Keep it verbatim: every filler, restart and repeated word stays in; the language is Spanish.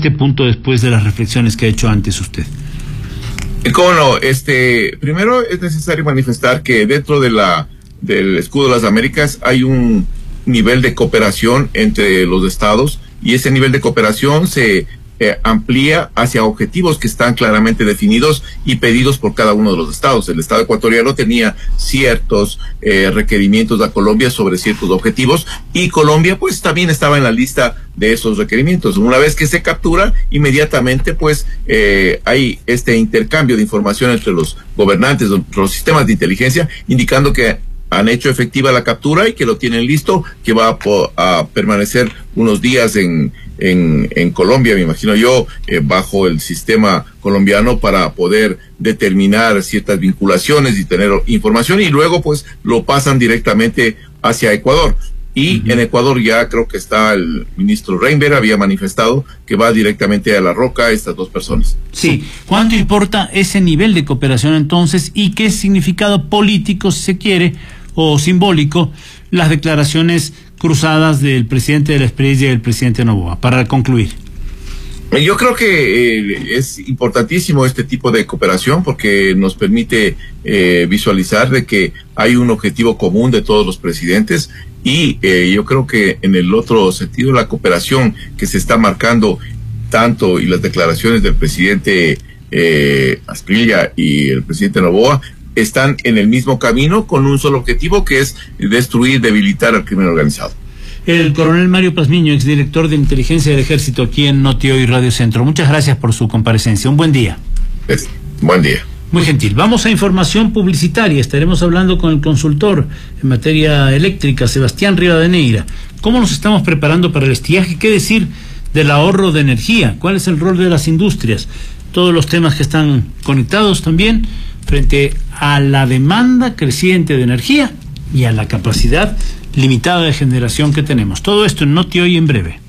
este punto después de las reflexiones que ha hecho antes usted. ¿Cómo no? Este, primero es necesario manifestar que dentro de la del Escudo de las Américas hay un nivel de cooperación entre los estados, y ese nivel de cooperación se eh, amplía hacia objetivos que están claramente definidos y pedidos por cada uno de los estados. El estado ecuatoriano tenía ciertos eh, requerimientos a Colombia sobre ciertos objetivos, y Colombia pues también estaba en la lista de esos requerimientos. Una vez que se captura, inmediatamente pues eh, hay este intercambio de información entre los gobernantes, los sistemas de inteligencia, indicando que han hecho efectiva la captura y que lo tienen listo, que va a, a permanecer unos días en, en, en Colombia, me imagino yo, eh, bajo el sistema colombiano, para poder determinar ciertas vinculaciones y tener información, y luego pues lo pasan directamente hacia Ecuador. Y uh-huh. en Ecuador ya creo que está el ministro Reinber, había manifestado que va directamente a La Roca estas dos personas. Sí. ¿Cuánto importa ese nivel de cooperación entonces, y qué significado político, si se quiere, o simbólico, las declaraciones cruzadas del presidente de la experiencia y del presidente Noboa? Para concluir. Yo creo que eh, es importantísimo este tipo de cooperación, porque nos permite eh, visualizar de que hay un objetivo común de todos los presidentes, y eh, yo creo que en el otro sentido, la cooperación que se está marcando tanto, y las declaraciones del presidente eh, Asprilla y el presidente Noboa, están en el mismo camino, con un solo objetivo, que es destruir, debilitar al crimen organizado. El coronel Mario Pazmiño, exdirector de inteligencia del Ejército, aquí en Noti Hoy Radio Centro. Muchas gracias por su comparecencia. Un buen día. Es, buen día. Muy gentil. Vamos a información publicitaria. Estaremos hablando con el consultor en materia eléctrica, Sebastián Rivadeneira. ¿Cómo nos estamos preparando para el estiaje? ¿Qué decir del ahorro de energía? ¿Cuál es el rol de las industrias? Todos los temas que están conectados también frente a la demanda creciente de energía y a la capacidad limitada de generación que tenemos. Todo esto en Noti Hoy en breve.